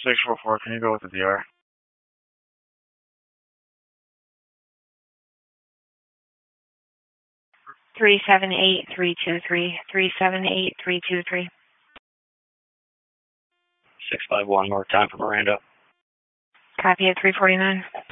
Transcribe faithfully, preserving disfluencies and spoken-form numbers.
six four four, can you go with the D R? three seven eight three two three, three seven eight three two three. six five one, more time for Miranda. Copy at three forty-nine.